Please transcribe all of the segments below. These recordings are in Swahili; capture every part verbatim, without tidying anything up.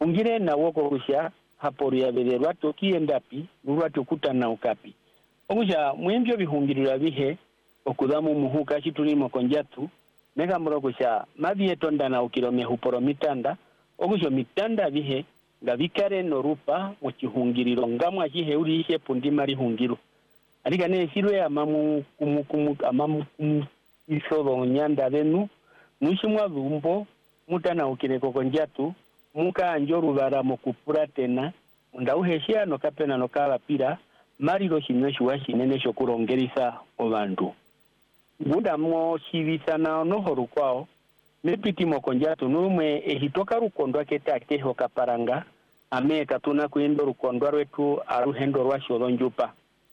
ungire na woko kusha hapori ya bere rwato kiendapi rwato kutana ukapi okusha mwembyo bihungirira bihe okudamu muhuka chitulimo konjatu mega murokusha mabie tonda na ukirome huporo mitanda okusho mitanda bihe ngabikare norupa mu kihungiriro ngamwa kihe urishe pundi mari hungiru alika ne sirwe amamu kumu kumu amamu kumu isoro nyanda benu mushimwa bumbo mutana ukireko konjatu muka anjoru bara mukupura tena ndauheshia no kapena no kala pira mariro shinyoshi washinene shokurongerisa obandu guda mo shivisa na nohoru kwao mepiti mokonjatu numwe ehitoka rukondwa keta keho kaparanga ame katuna kuindo rukondwa rwetu aruhendo rwasho njupa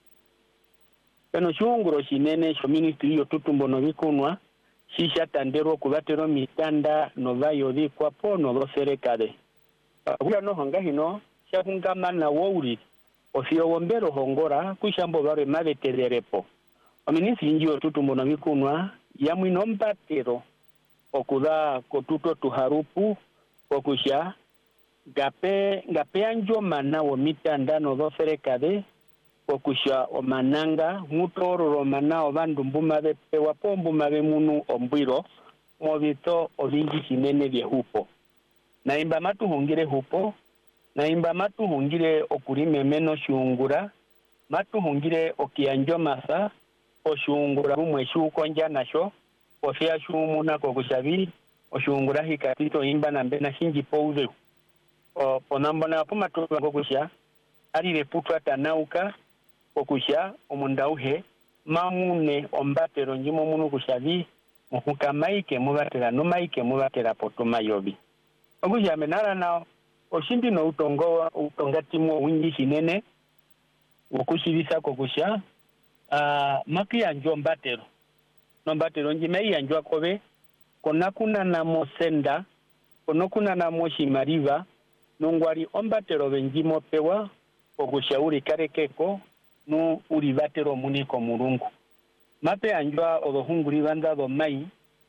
peno shunguro shinene sho ministry yo tutumbo no bikunwa shisha tandero kubatero mitanda no vayo vikwa po no roserekade kuya no hanga hino shahungama na wouri ofio wombero hongora kushambo bare mabetererepo ominisi injio tutumbo no bikunwa yamwino mbatero okuda kotuto tuharupu okusha gape gape anjo mana wo mitanda no roserekade okusha omananga mutoro mana obandu mbuma bepe wapombu mabe munu ombwiro mobito obingi kinene bye hupo na imba matu hungire hupo na imba matu hungire okurime meno shungura matu hungire okianjo masa oshungura bumwe shuko nja nasho ofia shumu na kokushabi oshungura hikatito imba na mbena shinji pouze o ponambo na puma tu kokusha ali reputwa tanauka okusha omundauhe mamune ombatero njimo munu kushabi muhuka maike mubatera no maike mubatera potuma yobi okusha menara na oshindi no utongo utongatimo wingi shinene okushibisa kokusha ah uh, maki anjo mbatero no mbatero njime yanjwa kobe konakuna na mosenda konokuna na moshimariva nongwari ombatero benjimo pewa okushauri karekeko no uribatero muniko murungu mape anjwa odohunguri banda do mai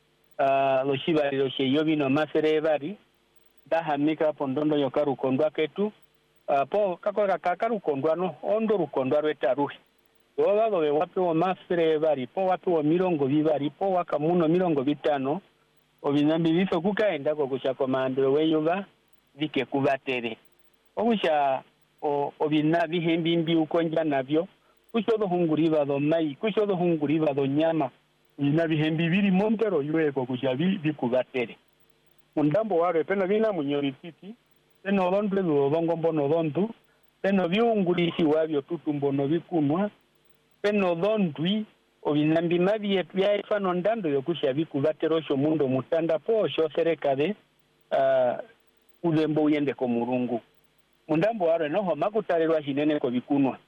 ah uh, lo shibari lo sheyobi no masere bari dahamika pondondo yokaru kondwa ketu uh, po kako kakaru kondwa no ondo rukondwa rwetaruhi oba do wapi o masere bari po wapi o mirongo bibari po wakamuno mirongo bitano obinambi biso kukaenda ko kusha komandro weyoba dike kubatere okusha o obina bihembi mbi ukonja navyo kushodo hunguriba do mai kushodo hunguriba do nyama ina bihembi biri montero yueko kusha bi bikubatere undambo ware pena bina munyorititi peno londre do bongo mbono dondu peno biungurisi wabyo tutumbo no bikunwa peno dondwi obinambi mabi etya efano ndando yokusha bikubatero sho mundo mutanda po sho serekade uh, ulembo uyende ko murungu mundambo ware noho makutarerwa shinene ko bikunwa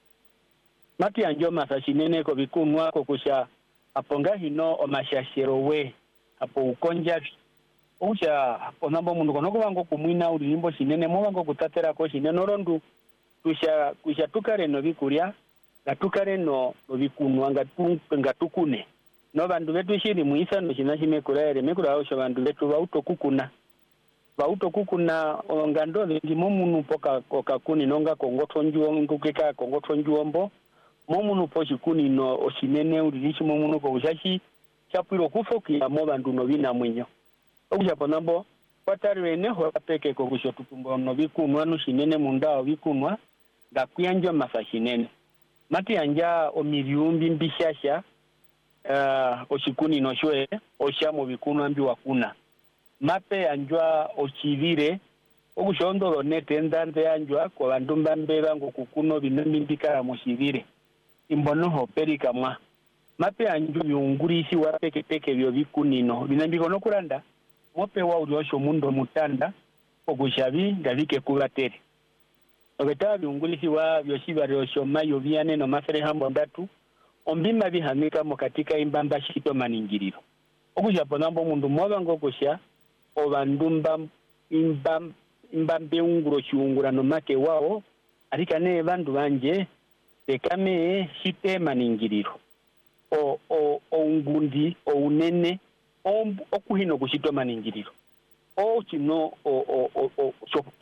mati anjo masa shinene ko bikunwa ko kusha aponga hino omashashero we apo ukonja ucha ponambo mundu kono kubango kumwina ulimbo shinene mo bango kutatera ko shinene norondu kusha kusha tukare no bikuria gatukare no bikunwa ngatu ngatukune no bandu betu shiri muisa no shinashime kurere mekura osho bandu betu bauto kukuna bauto kukuna ngando ndimo munu poka koka kuni nonga kongoto njuo ngukeka kongoto njuombo momunu poshi kuni no oshinene uririshi momunu ko ushashi chapiro kufoki ya mo bandu no bina mwenyo okuja ponambo kwatariwe neho apeke ko kusho tukumbo no bikunwa no shinene mundao bikunwa gakyanjo masashinene mati anja omiriumbi mbishasha uh, oshikuni no shwe osha mu bikunwa mbi wakuna mape anjwa ochivire okushondo nete ndande anjwa kwa bandu mbambe bango kukuno binombi mbikara mushivire imbono ho perika mwa mape anjwa byungurisi wa peke peke byo bikunino binambiko no kuranda mope wa uliosho mundo mutanda okushabi gavike kubatere obeta byungurisi wa byoshiba ryosho mayo byane no mafere hambo ndatu ombima bihamika mo katika imbamba shito maningiriro okusha ponambo mundu mwa ngo kusha obandumba imbam imbambe unguro chiungura no make wao arika ne bandu banje tekame shite maningiriro o o ongundi o unene okuhino kushito maningiriro o chino o o o